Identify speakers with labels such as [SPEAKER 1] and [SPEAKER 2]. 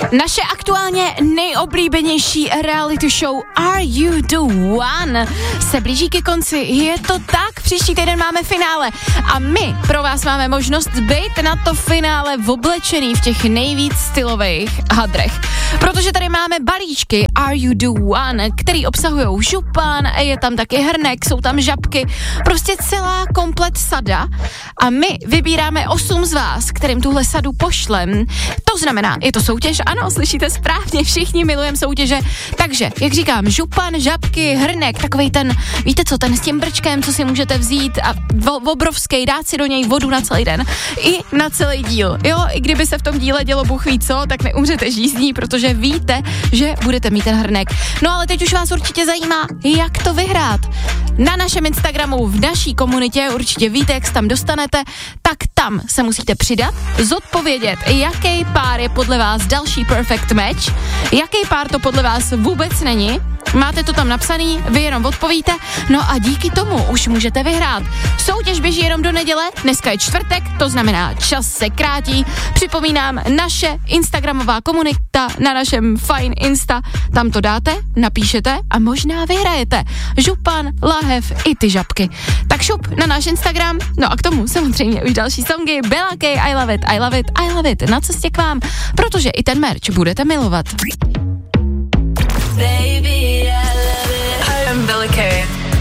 [SPEAKER 1] Naše aktuálně nejoblíbenější reality show Are You The One se blíží ke konci. Je to tak, příští týden máme finále a my pro vás máme možnost být na to finále oblečený v těch nejvíc stylových hadrech. Protože tady máme balíčky Are You The One, který obsahujou župan, je tam taky hrnek, jsou tam žabky, prostě celá komplet sada a my vybíráme 8 z vás, kterým tuhle sadu pošlem. To znamená, je to soutěž, ano, slyšíte správně, všichni milujeme soutěže, takže, jak říkám, župan, žabky, hrnek, takovej ten, víte co, ten s tím brčkem, co si můžete vzít a obrovský, dát si do něj vodu na celý den i na celý díl, jo, i kdyby se v tom díle dělo Bůh ví co, tak neumřete žízní, protože víte, že budete mít ten hrnek. No ale teď už vás určitě zajímá, jak to vyhrát. Na našem Instagramu, v naší komunitě, určitě víte, jak se tam dostanete, tak tam se musíte přidat, zodpovědět, jaký pár je podle vás další perfect match, jaký pár to podle vás vůbec není. Máte to tam napsaný, vy jenom odpovíte, no a díky tomu už můžete vyhrát. Soutěž běží jenom do neděle, dneska je čtvrtek, to znamená čas se krátí. Připomínám, naše instagramová komunita na našem fajn Insta, tam to dáte, napíšete a možná vyhrajete župan, lahev i ty žabky. Tak šup na náš Instagram, no a k tomu samozřejmě už další songy, Bella K, I love it, I love it, I love it, na cestě k vám, protože i ten merch budete milovat.